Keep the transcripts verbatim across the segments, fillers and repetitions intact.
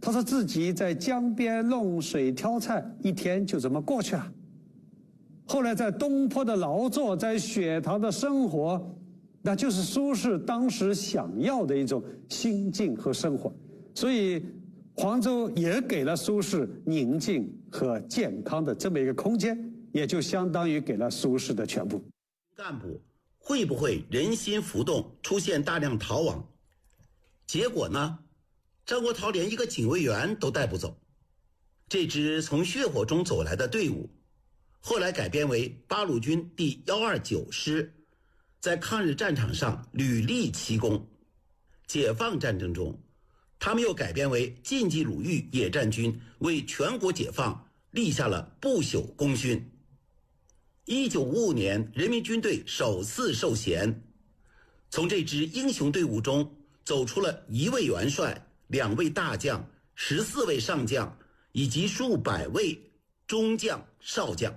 他说自己在江边弄水挑菜，一天就这么过去了。后来在东坡的劳作，在雪堂的生活，那就是苏轼当时想要的一种心境和生活。所以黄州也给了苏轼宁静和健康的这么一个空间，也就相当于给了苏轼的全部。 干部会不会人心浮动，出现大量逃亡？结果呢，张国焘连一个警卫员都带不走。这支从血火中走来的队伍，后来改编为八路军第一百二十九师，在抗日战场上屡立奇功。解放战争中，他们又改编为晋冀鲁豫野战军，为全国解放立下了不朽功勋。一九五五年，人民军队首次授衔，从这支英雄队伍中走出了一位元帅、两位大将、十四位上将以及数百位中将、少将。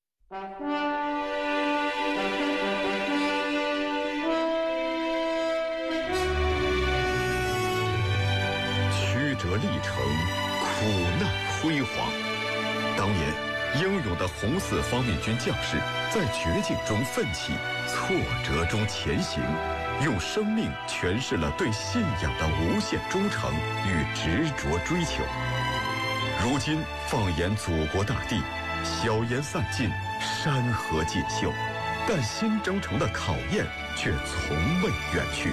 曲折历程，苦难辉煌。当年英勇的红四方面军将士在绝境中奋起，挫折中前行，用生命诠释了对信仰的无限忠诚与执着追求。如今放眼祖国大地，硝烟散尽，山河锦绣，但新征程的考验却从未远去。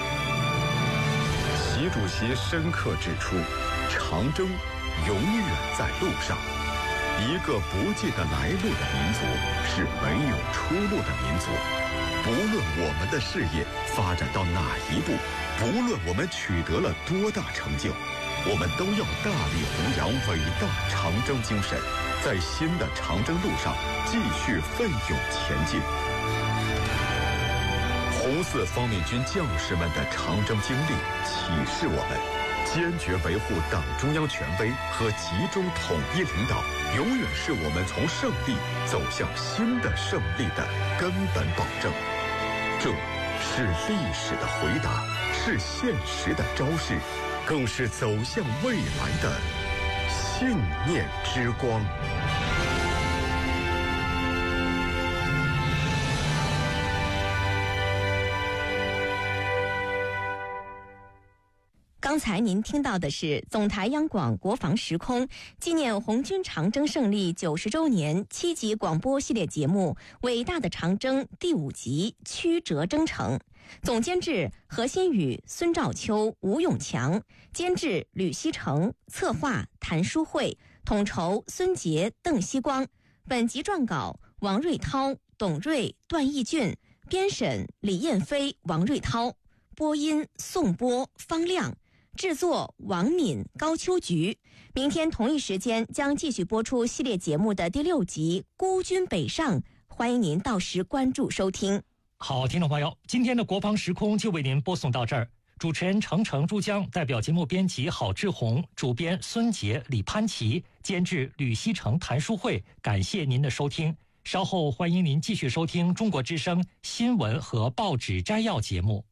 习主席深刻指出，长征永远在路上。一个不记得来路的民族是没有出路的民族。不论我们的事业发展到哪一步，不论我们取得了多大成就，我们都要大力弘扬伟大长征精神，在新的长征路上继续奋勇前进。红四方面军将士们的长征经历启示我们，坚决维护党中央权威和集中统一领导，永远是我们从胜利走向新的胜利的根本保证。这是历史的回答，是现实的昭示，更是走向未来的信念之光。 刚才您听到的是总台央广国防时空纪念红军长征胜利九十周年七集广播系列节目《伟大的长征》第五集《曲折征程》，总监制何新宇、孙兆秋、吴永强，监制吕锡成，策划谭书慧，统筹孙杰、邓希光。本集撰稿王瑞涛、董瑞、段义俊，编审李燕飞、王瑞涛，播音宋波、方亮。制作王敏、高秋菊。明天同一时间将继续播出系列节目的第六集《孤军北上》，欢迎您到时关注收听。 好，听众朋友，今天的国防时空就为您播送到这儿。主持人程程、珠江，代表节目编辑郝志红，主编孙杰、李潘琪，监制吕锡成、谭书慧，感谢您的收听。稍后欢迎您继续收听中国之声新闻和报纸摘要节目。